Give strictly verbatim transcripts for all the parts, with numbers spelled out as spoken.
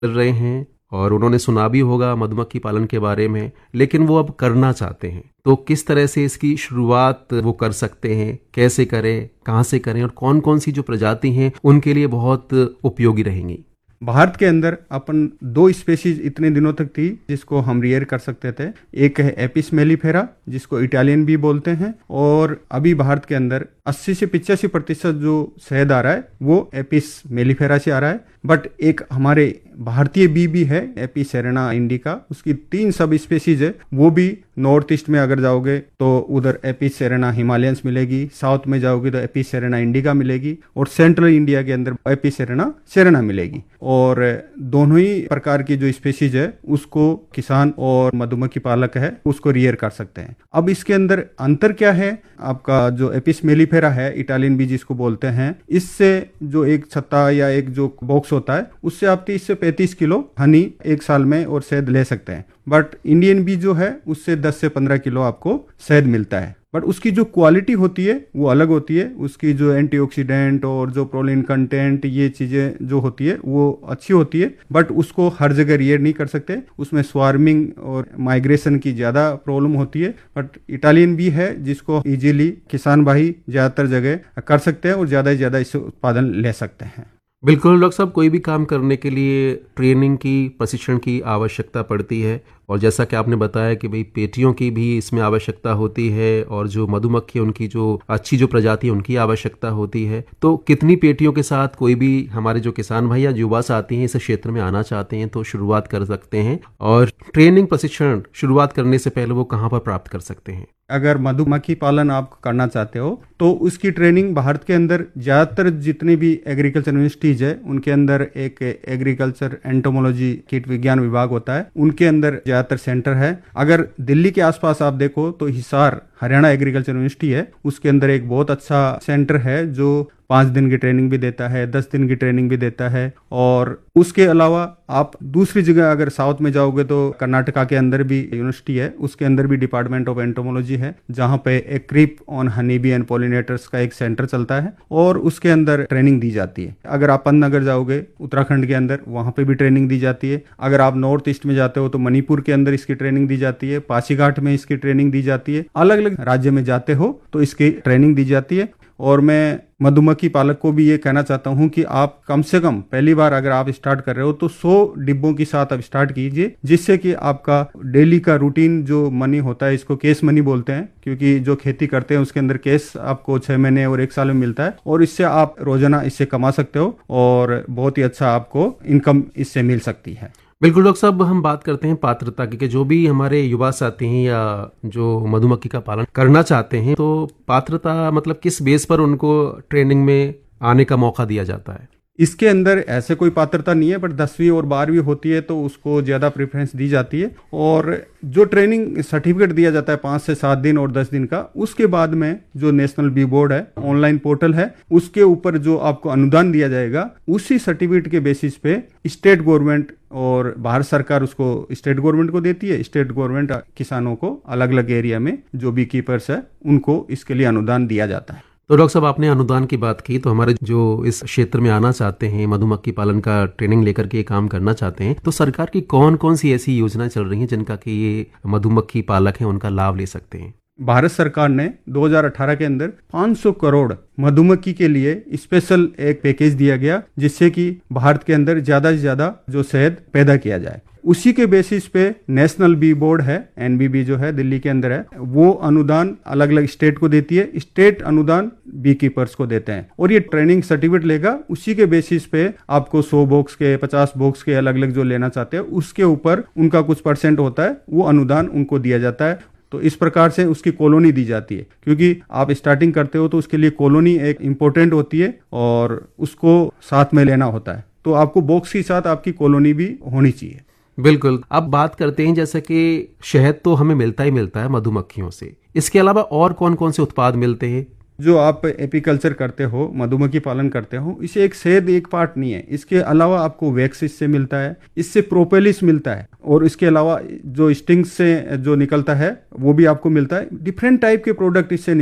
कर रहे हैं और उन्होंने सुना भी होगा मधुमक्खी पालन के बारे में, लेकिन वो अब करना चाहते हैं, तो किस तरह से इसकी शुरुआत वो कर सकते हैं, कैसे करें, कहाँ से करें और कौन कौन सी जो प्रजाति हैं उनके लिए बहुत उपयोगी रहेंगी? भारत के अंदर अपन दो स्पेशीज इतने दिनों तक थी जिसको हम रियर कर सकते थे। एक है एपिस मेलिफेरा जिसको इटालियन बी बोलते हैं, और अभी भारत के अंदर अस्सी से पिचासी प्रतिशत जो शहद आ रहा है वो एपिस मेलिफेरा से आ रहा है। बट एक हमारे भारतीय बी भी है एपिस सेरेना इंडिका, उसकी तीन सब स्पेशीज है, वो भी नॉर्थ ईस्ट में अगर जाओगे तो उधर एपिस सेरेना हिमालयंस मिलेगी, साउथ में जाओगे तो एपिस सेरेना इंडिका मिलेगी, और सेंट्रल इंडिया के अंदर एपिस सेरेना सेरेना मिलेगी। और दोनों ही प्रकार की जो स्पेशीज है उसको किसान और मधुमक्खी पालक है उसको रियर कर सकते हैं। अब इसके अंदर अंतर क्या है, आपका जो एपिस मेलिफेरा है इटालियन बी जिसको बोलते हैं, इससे जो एक छत्ता या एक जो बॉक्स होता है उससे आप तीस से पैंतीस किलो हनी एक साल में और शहद ले सकते हैं। बट इंडियन बी जो है उससे दस से पंद्रह किलो आपको शहद मिलता है। बट उसकी जो क्वालिटी होती है वो अलग होती है, उसकी जो एंटीऑक्सीडेंट और जो प्रोलीन कंटेंट ये चीजें जो होती है वो अच्छी होती है। बट उसको हर जगह रियर नहीं कर सकते, उसमें स्वार्मिंग और माइग्रेशन की ज्यादा प्रॉब्लम होती है। बट इटालियन बी है जिसको इजीली किसान भाई ज्यादातर जगह कर सकते हैं और ज्यादा से ज्यादा इससे उत्पादन ले सकते हैं। बिल्कुल डॉक्टर साहब, कोई भी काम करने के लिए ट्रेनिंग की, प्रशिक्षण की आवश्यकता पड़ती है, और जैसा कि आपने बताया कि भाई पेटियों की भी इसमें आवश्यकता होती है, और जो मधुमक्खी उनकी जो अच्छी जो प्रजाति है उनकी आवश्यकता होती है। तो कितनी पेटियों के साथ कोई भी हमारे जो किसान भाई या युवा साथी हैं इस क्षेत्र में आना चाहते हैं तो शुरुआत कर सकते हैं, और ट्रेनिंग प्रशिक्षण शुरुआत करने से पहले वो कहाँ पर प्राप्त कर सकते हैं? अगर मधुमक्खी पालन आप करना चाहते हो तो उसकी ट्रेनिंग भारत के अंदर ज्यादातर जितने भी एग्रीकल्चर यूनिवर्सिटीज है उनके अंदर एक एग्रीकल्चर एंटोमोलॉजी कीट विज्ञान विभाग होता है, उनके अंदर ज्यादातर सेंटर है। अगर दिल्ली के आसपास आप देखो तो हिसार हरियाणा एग्रीकल्चर यूनिवर्सिटी है, उसके अंदर एक बहुत अच्छा सेंटर है जो पांच दिन की ट्रेनिंग भी देता है, दस दिन की ट्रेनिंग भी देता है। और उसके अलावा आप दूसरी जगह अगर साउथ में जाओगे तो कर्नाटका के अंदर भी यूनिवर्सिटी है, उसके अंदर भी डिपार्टमेंट ऑफ एंटोमोलॉजी है जहां पे एक creep on honey bee and pollinators का एक सेंटर चलता है और उसके अंदर ट्रेनिंग दी जाती है। अगर आप पंतनगर जाओगे उत्तराखंड के अंदर, वहां पे भी ट्रेनिंग दी जाती है। अगर आप नॉर्थ ईस्ट में जाते हो तो मणिपुर के अंदर इसकी ट्रेनिंग दी जाती है, पासीघाट में इसकी ट्रेनिंग दी जाती है। अलग अलग राज्य में जाते हो तो इसकी ट्रेनिंग दी जाती है। और मैं मधुमक्खी पालक को भी ये कहना चाहता हूं कि आप कम से कम पहली बार अगर आप स्टार्ट कर रहे हो तो सौ डिब्बों के साथ आप स्टार्ट कीजिए, जिससे कि आपका डेली का रूटीन जो मनी होता है, इसको केस मनी बोलते हैं क्योंकि जो खेती करते हैं उसके अंदर केस आपको छह महीने और एक साल में मिलता है, और इससे आप रोजाना इससे कमा सकते हो और बहुत ही अच्छा आपको इनकम इससे मिल सकती है। बिल्कुल डॉक्टर साहब, हम बात करते हैं पात्रता की कि जो भी हमारे युवा साथी हैं या जो मधुमक्खी का पालन करना चाहते हैं तो पात्रता मतलब किस बेस पर उनको ट्रेनिंग में आने का मौका दिया जाता है? इसके अंदर ऐसे कोई पात्रता नहीं है, बट दसवीं और बारहवीं होती है तो उसको ज्यादा प्रेफरेंस दी जाती है। और जो ट्रेनिंग सर्टिफिकेट दिया जाता है पांच से सात दिन और दस दिन का, उसके बाद में जो नेशनल बी बोर्ड है ऑनलाइन पोर्टल है उसके ऊपर जो आपको अनुदान दिया जाएगा, उसी सर्टिफिकेट के बेसिस पे स्टेट गवर्नमेंट और भारत सरकार उसको स्टेट गवर्नमेंट को देती है। स्टेट गवर्नमेंट किसानों को अलग अलग एरिया में जो बी कीपर्स है उनको इसके लिए अनुदान दिया जाता है। तो डॉक्टर साहब, आपने अनुदान की बात की, तो हमारे जो इस क्षेत्र में आना चाहते हैं, मधुमक्खी पालन का ट्रेनिंग लेकर के काम करना चाहते हैं, तो सरकार की कौन कौन सी ऐसी योजनाएं चल रही हैं जिनका कि ये मधुमक्खी पालक हैं उनका लाभ ले सकते हैं? भारत सरकार ने दो हज़ार अठारह के अंदर पाँच सौ करोड़ मधुमक्खी के लिए स्पेशल एक पैकेज दिया गया, जिससे कि भारत के अंदर ज्यादा से ज्यादा जो शहद पैदा किया जाए। उसी के बेसिस पे नेशनल बी बोर्ड है, एन बी बी जो है दिल्ली के अंदर है, वो अनुदान अलग अलग स्टेट को देती है, स्टेट अनुदान बी कीपर्स को देते हैं और ये ट्रेनिंग सर्टिफिकेट लेगा। उसी के बेसिस पे आपको सौ बॉक्स के, पचास बॉक्स के अलग अलग जो लेना चाहते हैं उसके ऊपर उनका कुछ परसेंट होता है, वो अनुदान उनको दिया जाता है। तो इस प्रकार से उसकी कॉलोनी दी जाती है, क्योंकि आप स्टार्टिंग करते हो तो उसके लिए कॉलोनी एक इम्पोर्टेंट होती है और उसको साथ में लेना होता है। तो आपको बॉक्स के साथ आपकी कॉलोनी भी होनी चाहिए। बिल्कुल। अब बात करते हैं जैसे कि शहद तो हमें मिलता ही मिलता है मधुमक्खियों से, इसके अलावा और कौन कौन से उत्पाद मिलते हैं? जो आप एपीकल्चर करते हो, मधुमक्खी पालन करते हो, इसे एक शहद एक पार्ट नहीं है, इसके अलावा आपको वैक्स इससे मिलता है, इससे प्रोपेलिस मिलता है, और इसके अलावा जो स्टिंग से जो निकलता है वो भी आपको मिलता है। डिफरेंट टाइप के प्रोडक्ट इससे निकलते हैं।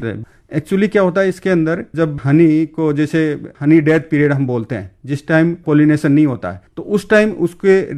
एक्चुअली क्या होता है इसके अंदर, जब हनी को, जैसे हनी डेथ पीरियड हम बोलते हैं, जिस टाइम पोलिनेशन नहीं होता है, तो उस टाइम उसके